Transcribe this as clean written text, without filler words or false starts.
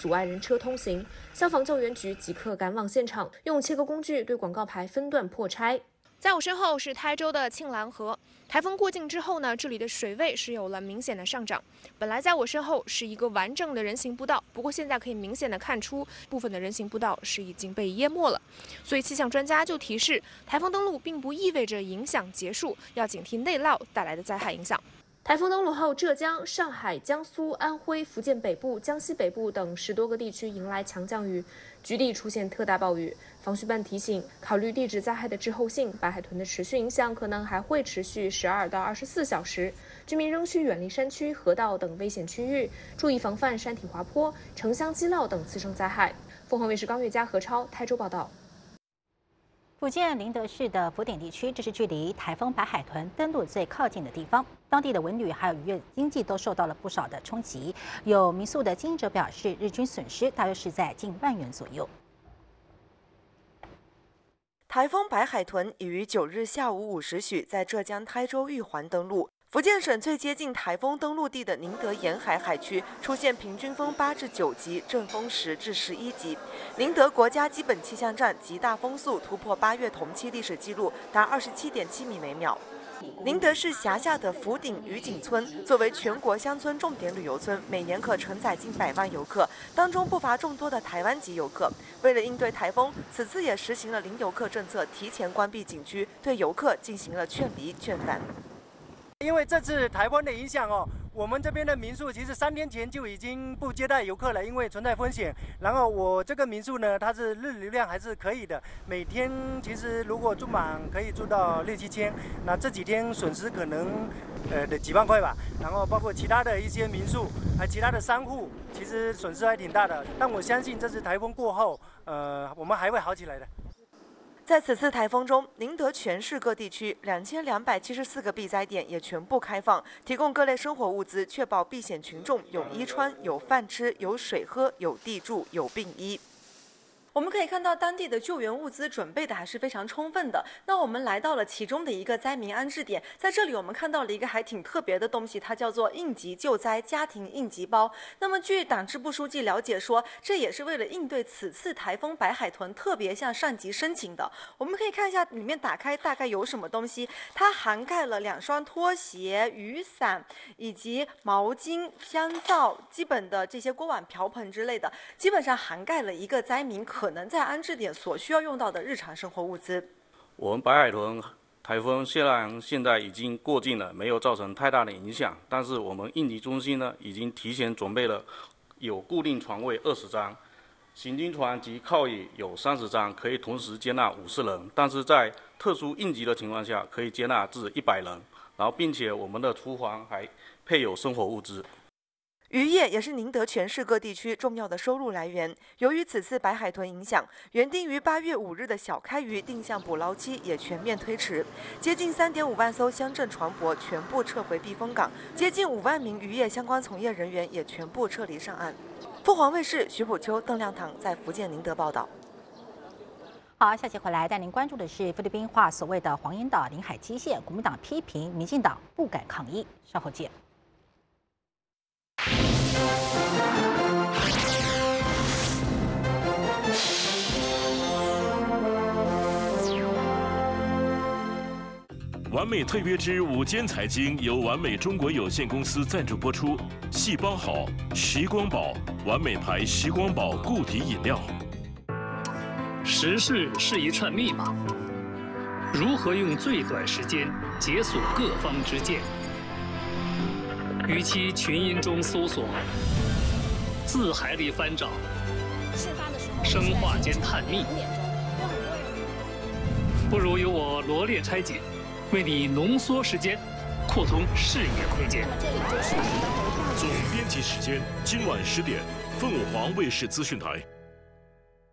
阻碍人车通行。消防救援局即刻赶往现场，用切割工具对广告牌分段破拆。在我身后是台州的庆兰河，台风过境之后呢，这里的水位是有了明显的上涨。本来在我身后是一个完整的人行步道，不过现在可以明显的看出，部分的人行步道是已经被淹没了。所以气象专家就提示，台风登陆并不意味着影响结束，要警惕内涝带来的灾害影响。台风登陆后，浙江、上海、江苏、安徽、福建北部、江西北部等10多个地区迎来强降雨，局地出现特大暴雨。防汛办提醒，考虑地质灾害的滞后性，白海豚的持续影响可能还会持续12到24小时。居民仍需远离山区、河道等危险区域，注意防范山体滑坡、城乡积涝等次生灾害。凤凰卫视高月佳、何超台州报道。 福建宁德市的福鼎地区，这是距离台风白海豚登陆最靠近的地方。当地的文旅还有渔业经济都受到了不少的冲击。有民宿的经营者表示，日均损失大约是在近1万元左右。 台风白海豚已于9日下午5时许在浙江台州玉环登陆。福建省最接近台风登陆地的宁德沿海海区出现平均风8至9级，阵风10至11级。宁德国家基本气象站极大风速突破8月同期历史记录，达27.7米每秒。宁德市辖下的福鼎渔景村作为全国乡村重点旅游村，每年可承载近100万游客，当中不乏众多的台湾籍游客。为了应对台风，此次也实行了零游客政策，提前关闭景区，对游客进行了劝离劝返。 因为这次台风的影响我们这边的民宿其实3天前就已经不接待游客了，因为存在风险。然后我这个民宿呢，它是日流量还是可以的，每天其实如果住满可以住到6、7千。那这几天损失可能的几万块吧。然后包括其他的一些民宿，还其他的商户，其实损失还挺大的。但我相信这次台风过后，我们还会好起来的。 在此次台风中，宁德全市各地区2274个避灾点也全部开放，提供各类生活物资，确保避险群众有衣穿、有饭吃、有水喝、有地住、有病医。我们可以看到当地的救援物资准备的还是非常充分的。那我们来到了其中的一个灾民安置点，在这里我们看到了一个还挺特别的东西，它叫做应急救灾家庭应急包。那么据党支部书记了解说，这也是为了应对此次台风白海豚特别向上级申请的。我们可以看一下里面打开大概有什么东西，它涵盖了2双拖鞋、雨伞以及毛巾、香皂、基本的这些锅碗瓢盆之类的，基本上涵盖了一个灾民可能在安置点所需要用到的日常生活物资。 我们白海豚台风虽然现在已经过境了，没有造成太大的影响，但是我们应急中心呢已经提前准备了有固定床位20张，行军床及靠椅有30张，可以同时接纳50人，但是在特殊应急的情况下可以接纳至100人，然后并且我们的厨房还配有生活物资。 渔业也是宁德全市各地区重要的收入来源。由于此次白海豚影响，原定于8月5日的小开渔定向捕捞期也全面推迟。接近3.5万艘乡镇船舶全部撤回避风港，接近5万名渔业相关从业人员也全部撤离上岸。凤凰卫视徐普秋、邓亮堂在福建宁德报道。 好，下期回来带您关注的是菲律宾话所谓的黄岩岛临海基线，国民党批评民进党不敢抗议。稍后见。 完美特约之午间财经由完美中国有限公司赞助播出。细胞好，时光宝，完美牌时光宝固体饮料。 时事是一串密码，如何用最短时间解锁各方之见？与其群音中搜索，字海里翻找，生化间探秘，不如由我罗列拆解，为你浓缩时间，扩通视野空间。 总编辑时间今晚10点，凤凰卫视资讯台。